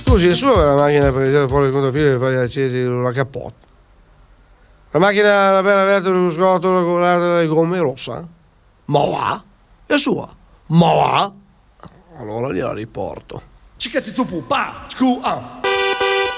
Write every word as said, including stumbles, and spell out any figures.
Scusi, è sua la macchina per tirare fuori il contafilo e fare accesi la cappotta? La macchina, la bella verde dello scotolo colorata dalle gomme rossa? Ma va? È sua? Ma va? Allora gliela riporto. Cicati tu, pa, scu, ah.